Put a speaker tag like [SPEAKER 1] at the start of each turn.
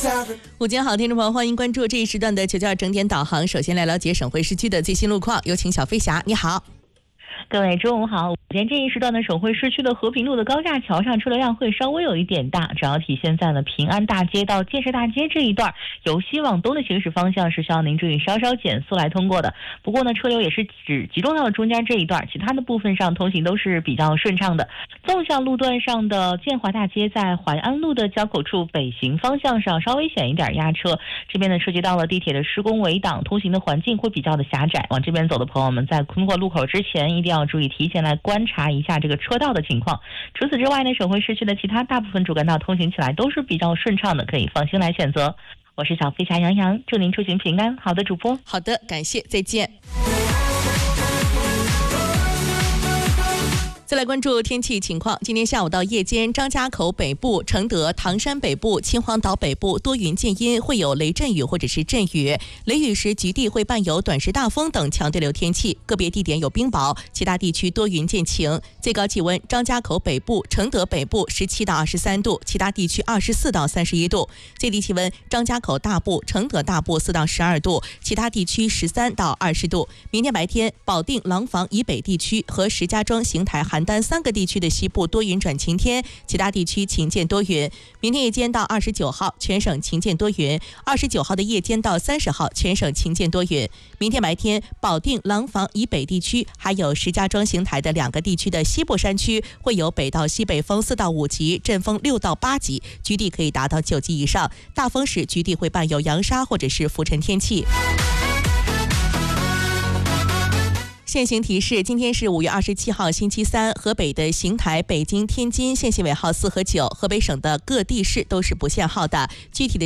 [SPEAKER 1] 午间好，听众朋友，欢迎关注这一时段的992整点导航。首先来了解省会市区的最新路况，有请小飞侠，你好。
[SPEAKER 2] 各位中午好，午间这一时段的省会市区的和平路的高架桥上车流量会稍微有一点大，主要体现在了平安大街到建设大街这一段，由西往东的行驶方向是需要您注意稍稍减速来通过的。不过呢，车流也是只集中到了中间这一段，其他的部分上通行都是比较顺畅的。纵向路段上的建华大街在淮安路的交口处北行方向上稍微险一点压车，这边呢涉及到了地铁的施工围挡，通行的环境会比较的狭窄，往这边走的朋友们在通过路口之前一定要注意提前来观察一下这个车道的情况。除此之外呢，省会市区的其他大部分主干道通行起来都是比较顺畅的，可以放心来选择。我是小飞侠杨洋，祝您出行平安。好的，主播。
[SPEAKER 1] 好的，感谢，再见。再来关注天气情况，今天下午到夜间，张家口北部、承德、唐山北部、秦皇岛北部多云见阴，会有雷阵雨或者是阵雨，雷雨时局地会伴有短时大风等强对流天气，个别地点有冰雹，其他地区多云见晴。最高气温，张家口北部、承德北部17到23度，其他地区24到31度。最低气温，张家口大部、承德大部4到12度，其他地区13到20度。明天白天，保定、廊坊以北地区和石家庄、邢台、邯郸3个地区的西部多云转晴天，其他地区晴间多云。明天夜间到29号，全省晴间多云；29号的夜间到30号，全省晴间多云。明天白天，保定、廊坊以北地区还有石家庄、邢台的2个地区的西部山区会有北到西北风4到5级，阵风6到8级，局地可以达到9级以上。大风时局地会伴有扬沙或者是浮尘天气。现行提示：今天是5月27号星期三，河北的邢台、北京、天津限行尾号4和9，河北省的各地市都是不限号的。具体的